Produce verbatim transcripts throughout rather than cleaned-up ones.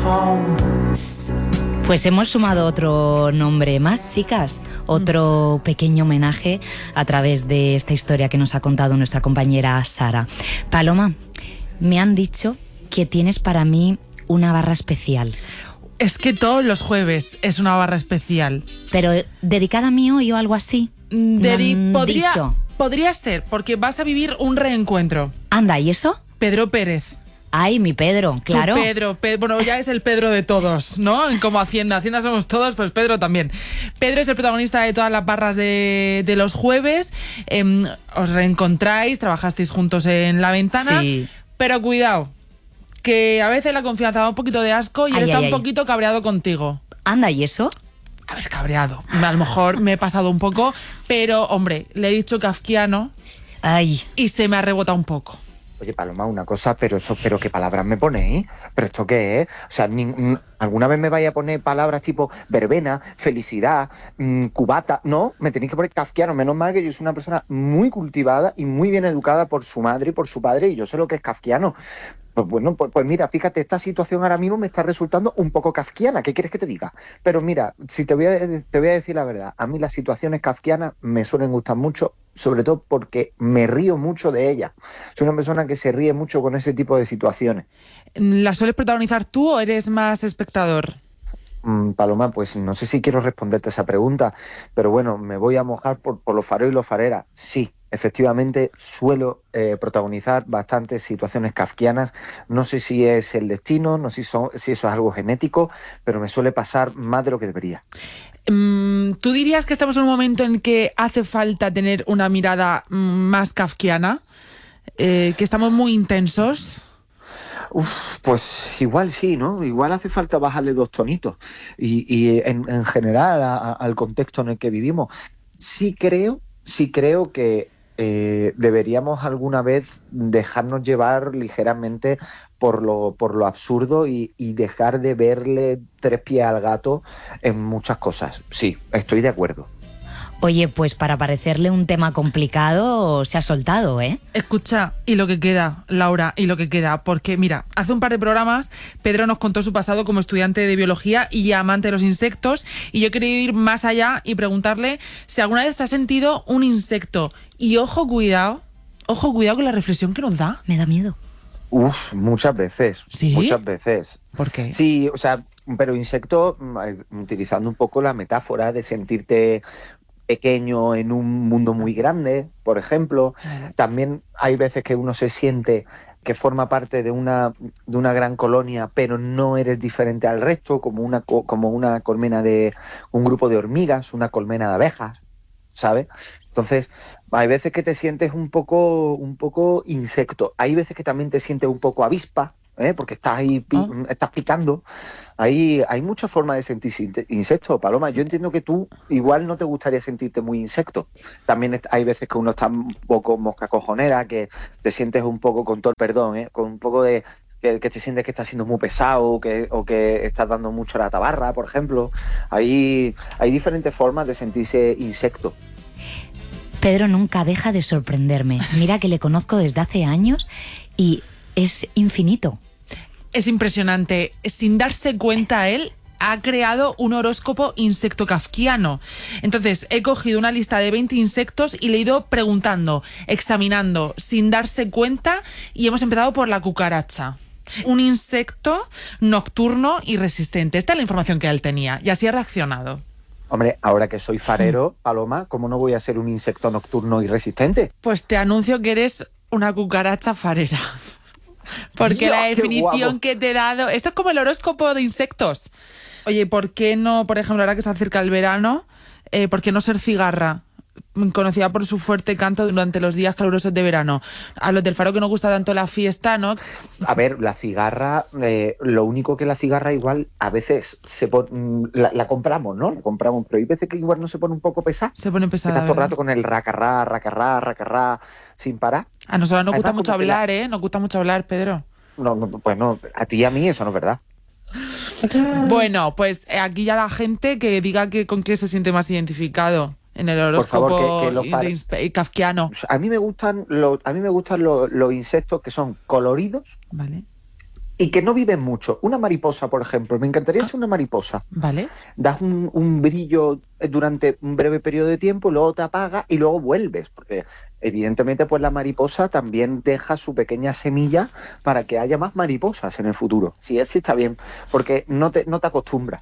Pues hemos sumado otro nombre más, chicas. Otro pequeño homenaje a través de esta historia que nos ha contado nuestra compañera Sara. Paloma, me han dicho que tienes para mí una barra especial. Es que todos los jueves es una barra especial. Pero dedicada a mí hoy o algo así. Dedi- podría, podría ser, porque vas a vivir un reencuentro. Anda, ¿y eso? Pedro Pérez. Ay, mi Pedro, claro. Tu Pedro, Pe- bueno, ya es el Pedro de todos, ¿no? Como Hacienda, Hacienda somos todos, pues Pedro también. Pedro es el protagonista de todas las barras de, de los jueves. Eh, os reencontráis, trabajasteis juntos en La Ventana. Sí. Pero cuidado, que a veces la confianza da un poquito de asco y Ay, él está ay, un ay. poquito cabreado contigo. Anda, ¿y eso? A ver, cabreado. A lo mejor me he pasado un poco, pero, hombre, le he dicho kafkiano Ay. y se me ha rebotado un poco. Oye, Paloma, una cosa, pero esto, pero qué palabras me ponéis, pero esto qué es, o sea, ni, ¿alguna vez me vais a poner palabras tipo verbena, felicidad, mmm, cubata? No, me tenéis que poner kafkiano. Menos mal que yo soy una persona muy cultivada y muy bien educada por su madre y por su padre, y yo sé lo que es kafkiano. Pues bueno, pues, pues mira, fíjate, esta situación ahora mismo me está resultando un poco kafkiana. ¿Qué quieres que te diga? Pero mira, si te voy a, te voy a decir la verdad, a mí las situaciones kafkianas me suelen gustar mucho, sobre todo porque me río mucho de ellas. Soy una persona que se ríe mucho con ese tipo de situaciones. ¿La sueles protagonizar tú o eres más espectador? Mm, Paloma, pues no sé si quiero responderte esa pregunta, pero bueno, me voy a mojar por, por los fareros y los fareras. Sí, efectivamente suelo eh, protagonizar bastantes situaciones kafkianas. No sé si es el destino, no sé si, son, si eso es algo genético, pero me suele pasar más de lo que debería. Mm, ¿Tú dirías que estamos en un momento en que hace falta tener una mirada mm, más kafkiana? Eh, ¿Que estamos muy intensos? Uf, pues igual sí, ¿no? Igual hace falta bajarle dos tonitos. Y, y en, en general a, a, al contexto en el que vivimos. Sí creo, sí creo que eh, deberíamos alguna vez dejarnos llevar ligeramente por lo, por lo absurdo y, y dejar de verle tres pies al gato en muchas cosas. Sí, estoy de acuerdo. Oye, pues para parecerle un tema complicado se ha soltado, ¿eh? Escucha, y lo que queda, Laura, y lo que queda, porque mira, hace un par de programas Pedro nos contó su pasado como estudiante de biología y amante de los insectos, y yo he querido ir más allá y preguntarle si alguna vez se ha sentido un insecto. Y ojo, cuidado, ojo, cuidado con la reflexión que nos da. Me da miedo. Uf, muchas veces, ¿Sí? muchas veces. ¿Por qué? Sí, o sea, pero insecto, utilizando un poco la metáfora de sentirte pequeño en un mundo muy grande, por ejemplo. Claro. También hay veces que uno se siente que forma parte de una, de una gran colonia, pero no eres diferente al resto, como una, como una colmena de un grupo de hormigas, una colmena de abejas, ¿sabes? Entonces, hay veces que te sientes un poco, un poco insecto. Hay veces que también te sientes un poco avispa, ¿eh? Porque estás ahí, pi- oh. estás picando. Ahí hay muchas formas de sentirse insecto, Paloma. Yo entiendo que tú igual no te gustaría sentirte muy insecto. También hay veces que uno está un poco mosca cojonera, que te sientes un poco, con todo el perdón, ¿eh? Con un poco de que, que te sientes que estás siendo muy pesado, que, o que estás dando mucho la tabarra, por ejemplo. Ahí hay diferentes formas de sentirse insecto. Pedro nunca deja de sorprenderme. Mira que le conozco desde hace años y es infinito. Es impresionante. Sin darse cuenta, él ha creado un horóscopo insecto kafkiano. Entonces, he cogido una lista de veinte insectos y le he ido preguntando, examinando, sin darse cuenta, y hemos empezado por la cucaracha. Un insecto nocturno y resistente. Esta es la información que él tenía, y así ha reaccionado. Hombre, ahora que soy farero, Paloma, ¿cómo no voy a ser un insecto nocturno y resistente? Pues te anuncio que eres una cucaracha farera. Porque Dios, la definición que te he dado... Esto es como el horóscopo de insectos. Oye, ¿por qué no, por ejemplo, ahora que se acerca el verano, eh, por qué no ser cigarra? Conocida por su fuerte canto durante los días calurosos de verano. A los del Faro que nos gusta tanto la fiesta, ¿no? A ver, la cigarra, eh, lo único que la cigarra igual a veces se pon, la, la compramos, ¿no? La compramos, pero hay veces que igual no se pone un poco pesada. Se pone pesada, Estás todo el rato con el racarrá, racarrá, racarrá, sin parar. A nosotros nos gusta Además, mucho hablar, la... ¿eh? Nos gusta mucho hablar, Pedro. No, no, pues no, a ti y a mí eso no es verdad. Bueno, pues aquí ya la gente que diga que con qué se siente más identificado en el horóscopo. Por favor, que, que lo far... de, kafkiano. A mí me gustan los, a mí me gustan los, los insectos que son coloridos, vale, y que no viven mucho. Una mariposa, por ejemplo. Me encantaría ser una mariposa. Vale. Das un, un brillo durante un breve periodo de tiempo, luego te apaga y luego vuelves. Porque evidentemente pues la mariposa también deja su pequeña semilla para que haya más mariposas en el futuro. Sí, así está bien, porque no te, no te acostumbras.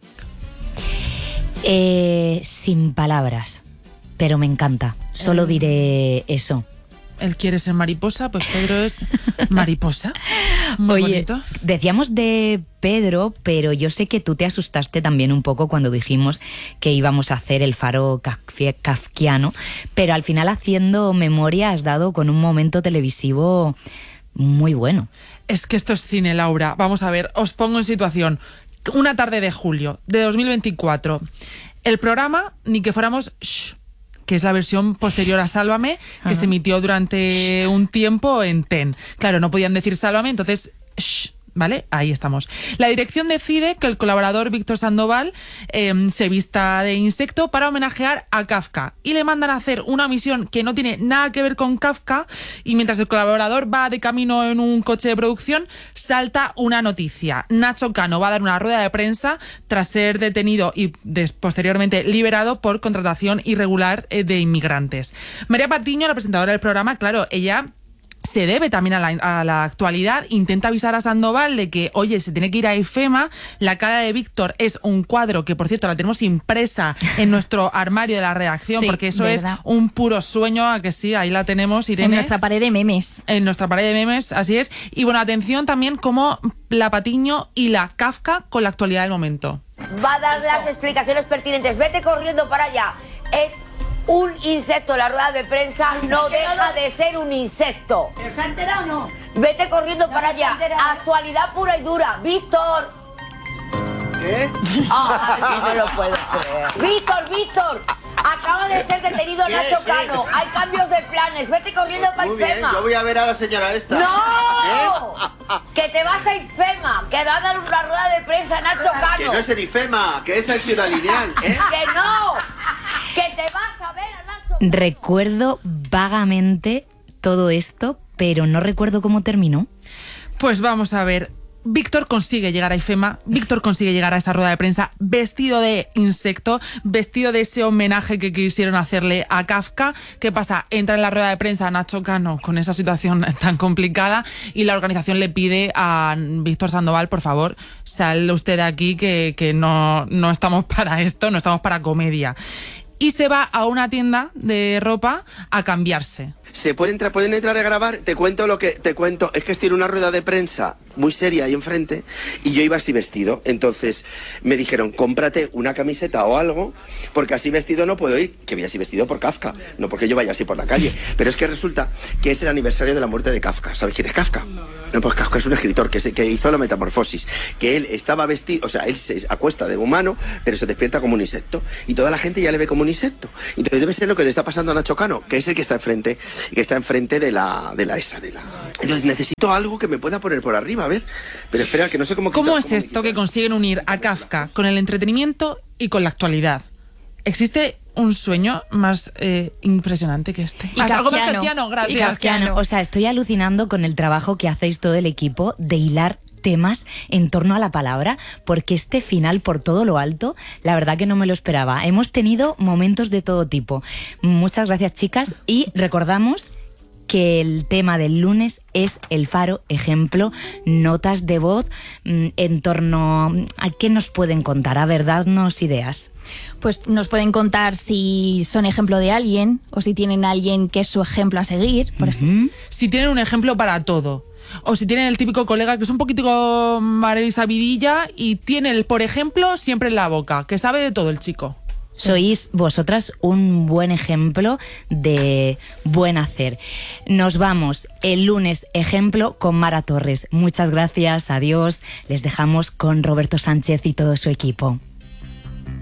Eh, sin palabras, pero me encanta. Solo diré eso. Él quiere ser mariposa, pues Pedro es mariposa. Muy Oye, bonito. Decíamos de Pedro, pero yo sé que tú te asustaste también un poco cuando dijimos que íbamos a hacer el faro kafkiano, pero al final, haciendo memoria, has dado con un momento televisivo muy bueno. Es que esto es cine, Laura. Vamos a ver, os pongo en situación. Una tarde de julio de dos mil veinticuatro. El programa, ni que fuéramos... Shh, que es la versión posterior a Sálvame, que Ajá. se emitió durante un tiempo en TEN. Claro, no podían decir Sálvame, entonces... Shh, ¿vale? Ahí estamos. La dirección decide que el colaborador Víctor Sandoval eh, se vista de insecto para homenajear a Kafka. Y le mandan a hacer una misión que no tiene nada que ver con Kafka, y mientras el colaborador va de camino en un coche de producción, salta una noticia. Nacho Cano va a dar una rueda de prensa tras ser detenido y des, posteriormente liberado por contratación irregular eh, de inmigrantes. María Patiño, la presentadora del programa, claro, ella... se debe también a la, a la actualidad, intenta avisar a Sandoval de que, oye, se tiene que ir a IFEMA, la cara de Víctor es un cuadro que, por cierto, la tenemos impresa en nuestro armario de la redacción, sí, porque eso verdad. Es un puro sueño, a que sí, ahí la tenemos, Irene. En nuestra pared de memes. En nuestra pared de memes, así es. Y bueno, atención también como la Patiño y la Kafka con la actualidad del momento. Va a dar las explicaciones pertinentes. Vete corriendo para allá. Es... un insecto, la rueda de prensa no deja de ser un insecto. ¿Pero se ha enterado o no? Vete corriendo no, para no allá. Actualidad pura y dura. Víctor. ¿Qué? Ah, sí, no lo puedo creer. Víctor, Víctor. Acaba de ser detenido ¿Qué? Nacho ¿Qué? Cano. Hay cambios de planes. Vete corriendo para Muy bien, IFEMA. yo voy a ver a la señora esta. ¡No! ¿Eh? Que te vas a IFEMA. Que va a dar una rueda de prensa Nacho Cano. Que no es en IFEMA, que es en Ciudad Lineal, ¿eh? Que no. Que te vas a ver a Nacho Cano. Recuerdo vagamente todo esto, pero no recuerdo cómo terminó. Pues vamos a ver. Víctor consigue llegar a IFEMA, Víctor consigue llegar a esa rueda de prensa vestido de insecto, vestido de ese homenaje que quisieron hacerle a Kafka. ¿Qué pasa? Entra en la rueda de prensa Nacho Cano con esa situación tan complicada y la organización le pide a Víctor Sandoval, por favor, sal usted de aquí, que, que no, no estamos para esto, no estamos para comedia. Y se va a una tienda de ropa a cambiarse. ¿Se puede entrar, pueden entrar a grabar? Te cuento lo que te cuento. Es que estoy en una rueda de prensa muy seria ahí enfrente y yo iba así vestido. Entonces me dijeron, cómprate una camiseta o algo, porque así vestido no puedo ir. Que voy así vestido por Kafka, no porque yo vaya así por la calle. Pero es que resulta que es el aniversario de la muerte de Kafka. ¿Sabes quién es Kafka? No, pues Kafka es un escritor que, se, que hizo la Metamorfosis. Que él estaba vestido, o sea, él se acuesta de humano, pero se despierta como un insecto. Y toda la gente ya le ve como un insecto. Entonces debe ser lo que le está pasando a Nacho Cano, que es el que está enfrente, que está enfrente de la, de la esa, de la... Entonces necesito algo que me pueda poner por arriba, a ver. Pero espera, que no sé cómo... ¿Cómo quitar, es cómo esto que consiguen unir a Kafka con el entretenimiento y con la actualidad? ¿Existe un sueño más eh, impresionante que este? Y Algo más kafkiano. kafkiano, gracias. Y kafkiano. O sea, estoy alucinando con el trabajo que hacéis todo el equipo de hilar temas en torno a la palabra, porque este final por todo lo alto, la verdad que no me lo esperaba. Hemos tenido momentos de todo tipo. Muchas gracias, chicas, y recordamos que el tema del lunes es el faro ejemplo, notas de voz mmm, en torno a qué nos pueden contar, a ver, dadnos ideas. Pues nos pueden contar si son ejemplo de alguien o si tienen a alguien que es su ejemplo a seguir, por uh-huh. ejemplo. Si tienen un ejemplo para todo. O si tienen el típico colega que es un poquitico sabidilla y tiene el, por ejemplo, siempre en la boca, que sabe de todo el chico. Sois vosotras un buen ejemplo de buen hacer. Nos vamos el lunes, ejemplo, con Mara Torres. Muchas gracias, adiós. Les dejamos con Roberto Sánchez y todo su equipo.